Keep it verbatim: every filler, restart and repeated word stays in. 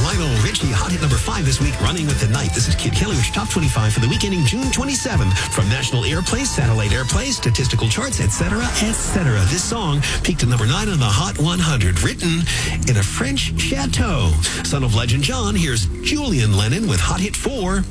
Lionel Richie, hot hit number five this week, Running with the Night. This is Kid Kelly with your top twenty-five for the week ending June twenty-seventh. From national airplay, satellite airplay, statistical charts, et cetera, et cetera. This song peaked at number nine on the Hot one hundred, written in a French chateau. Son of legend John, here's Julian Lennon with hot hit four.